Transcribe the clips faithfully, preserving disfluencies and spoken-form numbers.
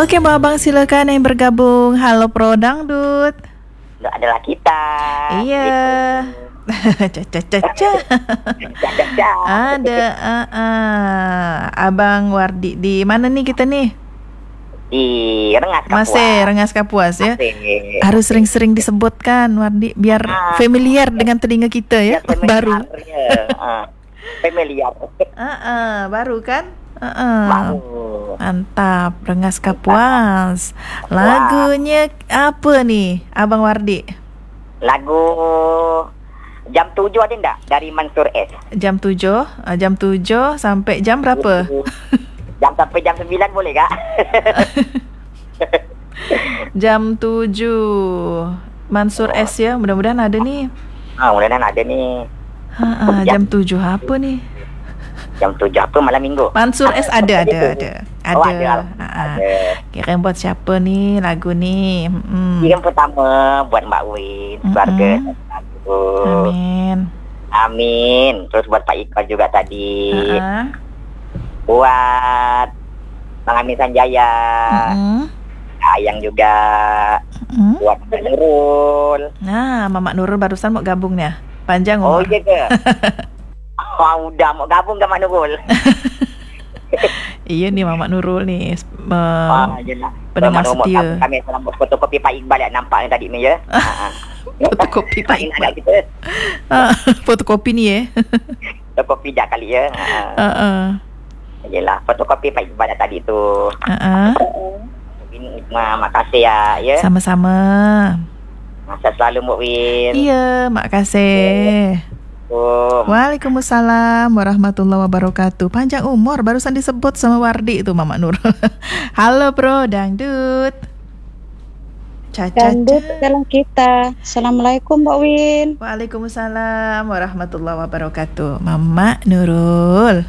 Oke, Mbak Abang silakan yang bergabung. Halo Pro Dangdut. Itu adalah kita. Iya. Caca-caca. Ada uh, uh, Abang Wardi di mana nih kita nih? Di Rengas Kapuas. Masih Rengas Kapuas ya. Masih. Harus sering-sering disebutkan Wardi biar Ah. familiar dengan telinga kita ya. Ya, Baru. familiar, ya. Ah, familiar. Uh, uh, baru kan? Uh, uh. Baru. Mantap, Rengas Kapuas. Lagunya apa nih, Abang Wardi? Lagu jam tujuh ada enggak dari Mansur S? Jam tujuh, uh, jam tujuh sampai jam berapa? Jam sampai jam sembilan boleh kak? Jam tujuh. Mansur S ya, mudah-mudahan ada nih. Ah, mudah-mudahan ada nih. Ha, ha, jam tujuh apa nih? Jam tujuh apa malam minggu? Mansur S ada, ada, ada. Ada. Oh, ada. Ha, ha. Ada. Kira buat siapa nih lagu nih? Hmm. Yang pertama buat Mbak Win, keluarga. Mm-mm. Amin. Amin. Terus buat Pak Iqbal juga tadi. Ha-ha. Buat Bang Amin Sanjaya. Mm-mm. Ayang juga. Mm-mm. Buat Mbak Nurul. Nah, Mamak Nurul barusan mau gabung nih. Panjang Oh umur. iya ke? Oh, udah mau gabung ke Mak Nurul. Iya nih Mamak Nurul nih. Me- Ah, jelas. pendengar Mak Nurul, setia. Kami salam buat fotokopi Pak Iqbal yang nampak yang tadi ni ya. Ha. Fotokopi Pak Nak Iqbal. kita. Ah, fotokopi nih ya. Fotokopi dah kali ya. Ha. Uh-uh. Yelah, fotokopi Pak Iqbal yang tadi tu. Uh-uh. Ini terima kasih ya, ya. Sama-sama. Masa selalu Mbak Win. Iya, makasih. Um, Waalaikumsalam warahmatullahi wabarakatuh. Panjang umur barusan disebut sama Wardi itu Mamak Nur. Halo Bro Dangdut. Dangdut Caca. dalam kita. Assalamualaikum Mbak Win. Waalaikumsalam warahmatullahi wabarakatuh. Mama Nurul.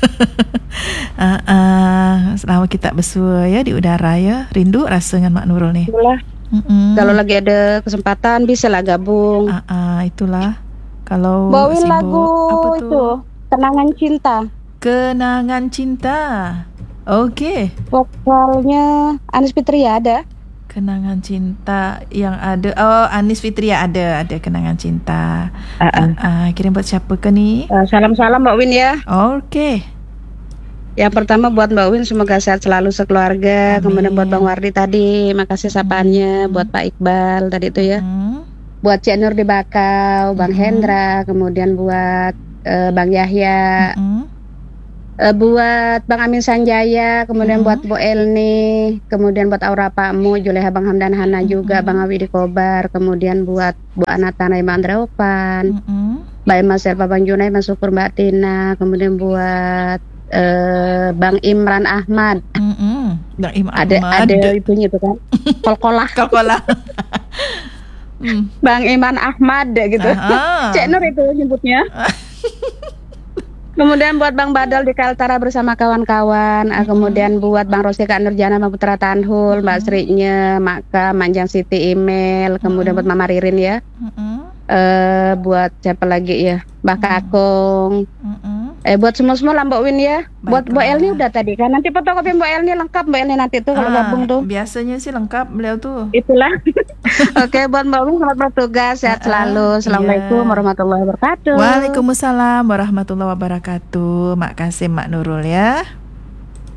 uh, uh, selama kita bersua ya di udara ya. Rindu rasa dengan Mak Nurul nih. Itulah. Mm-mm. Kalau lagi ada kesempatan bisa lah gabung. Uh, uh, itulah. Kalau Mbak Win sibuk, lagu apa tuh? itu Kenangan Cinta. Kenangan Cinta. Oke. Vokalnya Anis Fitria ada. Kenangan Cinta yang ada. Oh, Anis Fitria ada, ada Kenangan Cinta. Uh-uh. Uh, uh, kirim buat siapa ke nih? Uh, Salam-salam Mbak Win ya. Oke. Yang pertama buat Mbak Win semoga sehat selalu sekeluarga. Amin. Kemudian buat Bang Wardi tadi, makasih sapaannya. Buat Pak Iqbal tadi itu ya. Hmm. Buat Cik Nur di Bakau, Bang Hmm. Hendra, kemudian buat uh, Bang Yahya. Hmm. Uh, buat Bang Amin Sanjaya, kemudian Mm-mm. buat Bu Elni, kemudian buat Aura Pakmu, Juleha Bang Hamdan Hana juga, Mm-mm. Bang Awi di Kobar, kemudian buat Bu Anata Naima Andraopan, Hmm. Mbak Emma Selva Bang Junai, Mas Syukur Mbak Tina, kemudian buat uh, Bang Imran Ahmad, Hmm. Bang Imam ada Ahmad. ada ibunya itu kan, Kolkolah, Kolkolah. Hmm. Bang Iman Ahmad gitu, Aha. Cek Nur itu nyebutnya. Kemudian buat Bang Badal di Kaltara bersama kawan-kawan, ah, kemudian buat Bang Rosi Kak Nurjana, Bang Putra Tanhul, Mbak Sri-nya, Maka, Manjang Siti Email, kemudian buat Mama Ririn ya, Hmm. eh buat siapa lagi ya, Mbak Kakung, Hmm. eh buat semua-semua lah Mbak Win ya, buat Mbak Baiklah. Elni udah tadi kan, nanti fotokopi Mbak Elni lengkap Mbak Elni nanti tuh kalau Ah, gabung tuh. biasanya sih lengkap beliau tuh. Itulah. Oke, buat Mbak Win selamat bertugas, sehat Ah, selalu. Assalamualaikum iya. warahmatullahi wabarakatuh. Waalaikumsalam warahmatullahi wabarakatuh. Makasih Mak Nurul ya.